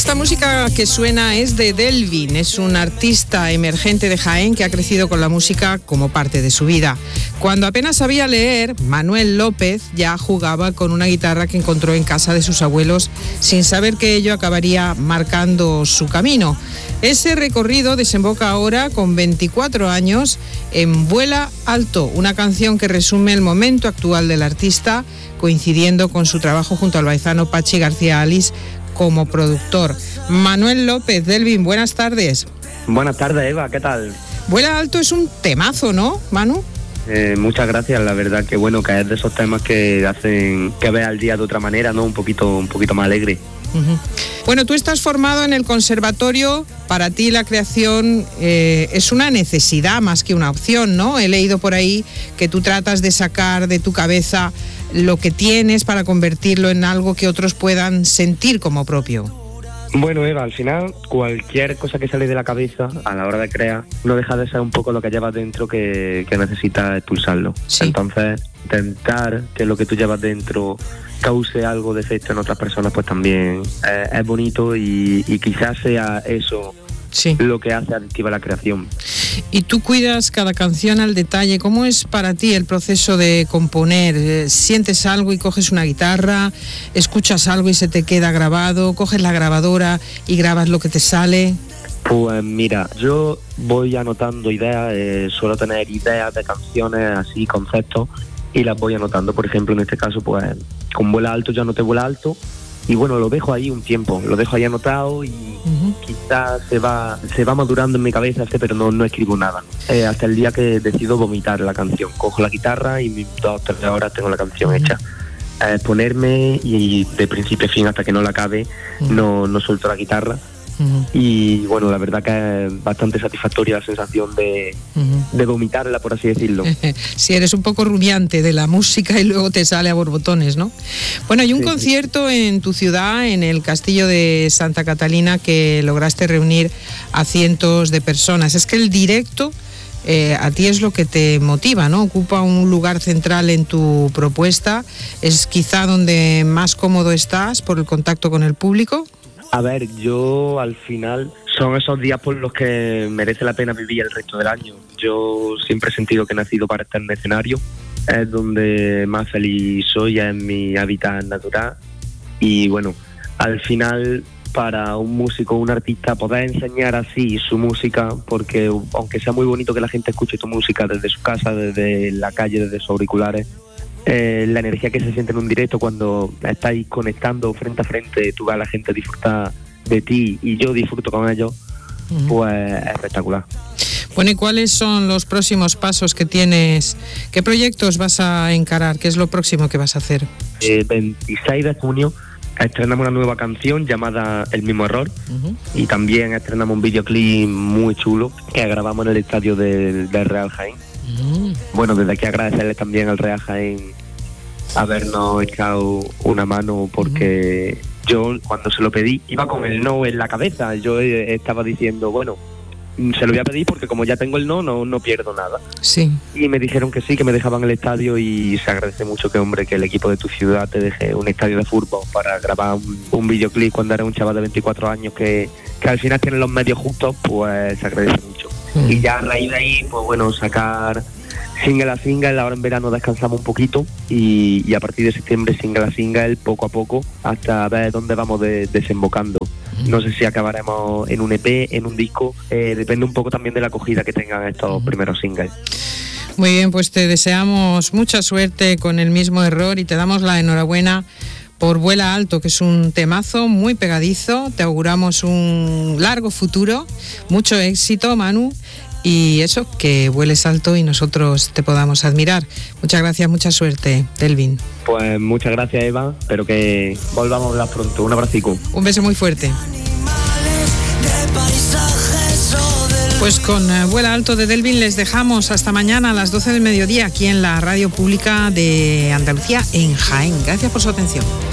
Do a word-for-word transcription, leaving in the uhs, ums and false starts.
Esta música que suena es de Delvin, es un artista emergente de Jaén que ha crecido con la música como parte de su vida. Cuando apenas sabía leer, Manuel López ya jugaba con una guitarra que encontró en casa de sus abuelos sin saber que ello acabaría marcando su camino. Ese recorrido desemboca ahora, con veinticuatro años, en Vuela Alto, una canción que resume el momento actual del artista, coincidiendo con su trabajo junto al baizano Pachi García Alice como productor. Manuel López, Delvin, buenas tardes. Buenas tardes, Eva, ¿qué tal? Vuela Alto es un temazo, ¿no, Manu? Eh, muchas gracias, la verdad que bueno, que es de esos temas que hacen que veas el día de otra manera, ¿no? Un poquito, un poquito más alegre. Uh-huh. Bueno, tú estás formado en el conservatorio, para ti la creación eh, es una necesidad más que una opción, ¿no? He leído por ahí que tú tratas de sacar de tu cabeza lo que tienes para convertirlo en algo que otros puedan sentir como propio. Bueno, Eva, al final cualquier cosa que sale de la cabeza a la hora de crear no deja de ser un poco lo que llevas dentro que, que necesitas expulsarlo. Sí. Entonces, intentar que lo que tú llevas dentro cause algo de efecto en otras personas, pues también eh, es bonito y, y quizás sea eso sí. lo que hace adictiva la creación. Y tú cuidas cada canción al detalle. ¿Cómo es para ti el proceso de componer? ¿Sientes algo y coges una guitarra? ¿Escuchas algo y se te queda grabado? ¿Coges la grabadora y grabas lo que te sale? Pues mira, yo voy anotando ideas, eh, suelo tener ideas de canciones, así, conceptos, y las voy anotando. Por ejemplo, en este caso, pues con Vuela Alto ya anoté Vuela Alto, y bueno, lo dejo ahí un tiempo, lo dejo ahí anotado y uh-huh. quizás se va se va madurando en mi cabeza, este, pero no, no escribo nada. Eh, hasta el día que decido vomitar la canción. Cojo la guitarra y dos o tres horas tengo la canción uh-huh. hecha. Eh, ponerme y de principio a fin hasta que no la acabe, uh-huh. no, no suelto la guitarra. Uh-huh. Y bueno, la verdad que es bastante satisfactoria la sensación de, uh-huh. de vomitarla, por así decirlo. Si eres un poco rumiante de la música y luego te sale a borbotones, ¿no? Bueno, hay un sí, concierto sí. en tu ciudad, en el Castillo de Santa Catalina, que lograste reunir a cientos de personas. Es que el directo eh, a ti es lo que te motiva, ¿no? Ocupa un lugar central en tu propuesta. Es quizá donde más cómodo estás por el contacto con el público. A ver, yo al final son esos días por los que merece la pena vivir el resto del año. Yo siempre he sentido que he nacido para estar en el escenario, es donde más feliz soy, es mi hábitat natural. Y bueno, al final para un músico, un artista, poder enseñar así su música, porque aunque sea muy bonito que la gente escuche tu música desde su casa, desde la calle, desde sus auriculares, Eh, la energía que se siente en un directo cuando estáis conectando frente a frente, tú ves a la gente disfrutar de ti y yo disfruto con ellos, uh-huh. pues es espectacular. Bueno, ¿y cuáles son los próximos pasos que tienes? ¿Qué proyectos vas a encarar? ¿Qué es lo próximo que vas a hacer? El veintiséis de junio estrenamos una nueva canción llamada El Mismo Error, uh-huh. y también estrenamos un videoclip muy chulo que grabamos en el estadio del, del Real Jaén. Mm. Bueno, desde aquí agradecerles también al Real Jaén habernos echado una mano, porque mm. yo cuando se lo pedí iba con el no en la cabeza. Yo estaba diciendo, bueno, se lo voy a pedir porque como ya tengo el no, no, no pierdo nada. Sí. Y me dijeron que sí, que me dejaban el estadio, y se agradece mucho que, hombre, que el equipo de tu ciudad te deje un estadio de fútbol para grabar un, un videoclip cuando eres un chaval de veinticuatro años que, que al final tiene los medios justos, pues se agradece mucho. Mm. Y ya a raíz de ahí, pues bueno, sacar single a single. Ahora en verano descansamos un poquito y, y a partir de septiembre single a single, poco a poco, hasta ver dónde vamos de, desembocando. Mm. No sé si acabaremos en un E P, en un disco, eh, depende un poco también de la acogida que tengan estos mm. primeros singles. Muy bien, pues te deseamos mucha suerte con El Mismo Error y te damos la enhorabuena por Vuela Alto, que es un temazo muy pegadizo. Te auguramos un largo futuro, mucho éxito, Manu, y eso, que vueles alto y nosotros te podamos admirar. Muchas gracias, mucha suerte, Delvin. Pues muchas gracias, Eva, espero que volvamos a hablar pronto. Un abracico. Un beso muy fuerte. Pues con Vuela Alto de Delvin les dejamos hasta mañana a las doce del mediodía aquí en la Radio Pública de Andalucía en Jaén. Gracias por su atención.